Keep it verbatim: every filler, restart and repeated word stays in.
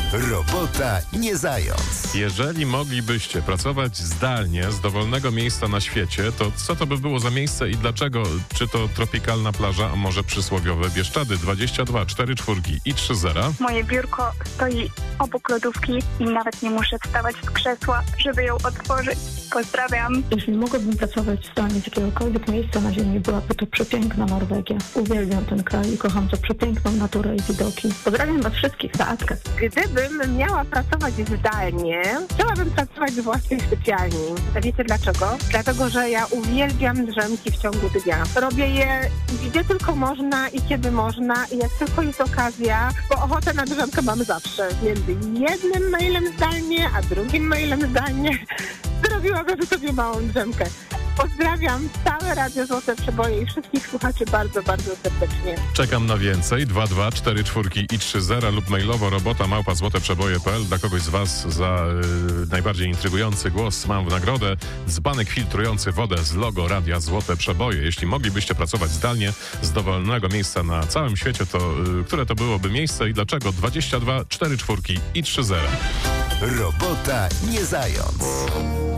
Robota nie zając. Jeżeli moglibyście pracować zdalnie z dowolnego miejsca na świecie, to co to by było za miejsce i dlaczego? Czy to tropikalna plaża, a może przysłowiowe Bieszczady? dwadzieścia dwa cztery cztery i trzy zera. Moje biurko stoi obok lodówki i nawet nie muszę wstawać z krzesła, żeby ją otworzyć. Pozdrawiam. Jeśli mogłabym pracować zdalnie z jakiegokolwiek miejsca na ziemi, byłaby to przepiękna Norwegia. Uwielbiam ten kraj i kocham tę przepiękną naturę i widoki. Pozdrawiam was wszystkich. Beatka. Gdybym miała pracować zdalnie, chciałabym pracować z własnej specjalni. A wiecie dlaczego? Dlatego, że ja uwielbiam drzemki w ciągu dnia. Robię je gdzie tylko można i kiedy można i jak tylko jest okazja, bo ochotę na drzemkę mamy zawsze. Między jednym mailem zdalnie, a drugim mailem zdalnie zrobiłabym sobie małą drzemkę. Pozdrawiam całe Radio Złote Przeboje i wszystkich słuchaczy bardzo, bardzo serdecznie. Czekam na więcej. dwa dwa cztery cztery i trzy zera lub mailowo robota małpa złoteprzeboje kropka p l. Dla kogoś z was za y, najbardziej intrygujący głos mam w nagrodę dzbanek filtrujący wodę z logo Radia Złote Przeboje. Jeśli moglibyście pracować zdalnie z dowolnego miejsca na całym świecie, to y, które to byłoby miejsce i dlaczego? dwadzieścia dwa cztery cztery i trzy zera. Robota nie zając.